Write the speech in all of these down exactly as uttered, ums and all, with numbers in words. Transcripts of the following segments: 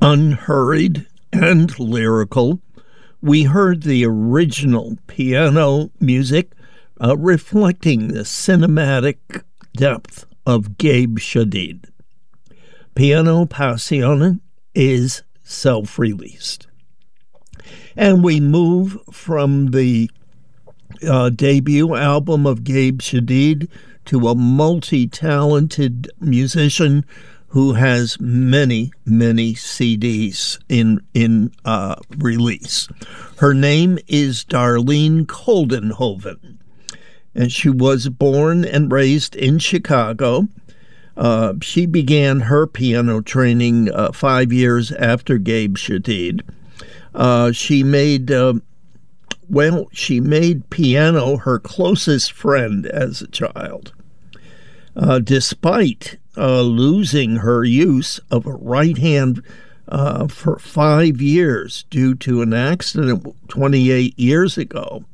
Unhurried and lyrical, we heard the original piano music uh, reflecting the cinematic depth of Gabe Shadid. Piano Passione is self-released. And we move from the uh, debut album of Gabe Shadid to a multi-talented musician who has many, many C Ds in in uh, release. Her name is Darlene Koldenhoven, and she was born and raised in Chicago. Uh, she began her piano training uh, five years after Gabe Shadid. Uh, she made, uh, well, she made piano her closest friend as a child. Uh, despite uh, losing her use of a right hand uh, for five years due to an accident twenty-eight years ago,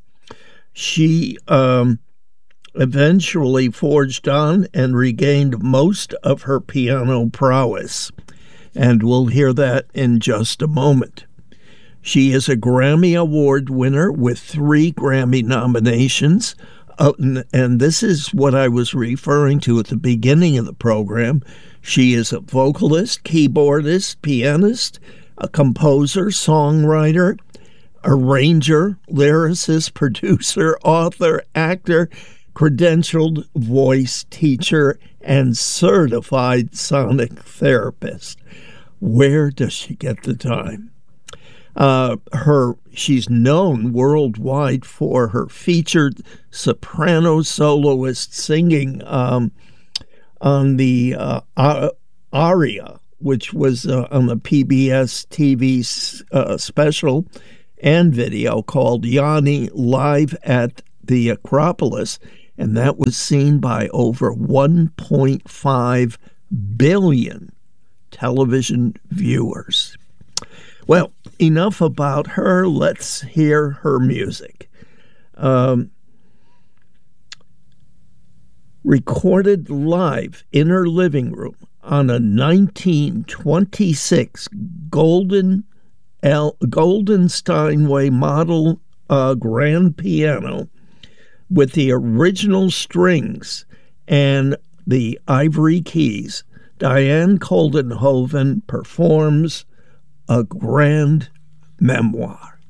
she um, eventually forged on and regained most of her piano prowess, and we'll hear that in just a moment. She is a Grammy Award winner with three Grammy nominations, uh, and this is what I was referring to at the beginning of the program. She is a vocalist, keyboardist, pianist, a composer, songwriter, arranger, lyricist, producer, author, actor, credentialed voice teacher, and certified sonic therapist. Where does she get the time? Uh, her she's known worldwide for her featured soprano soloist singing um, on the uh, Aria, which was uh, on the P B S T V uh, special and video called Yanni Live at the Acropolis, and that was seen by over one point five billion television viewers. Well, enough about her. Let's hear her music. Um, recorded live in her living room on a nineteen twenty-six Golden L, Golden Steinway model uh, grand piano with the original strings and the ivory keys, Diane Koldenhoven performs A Grand Memoir.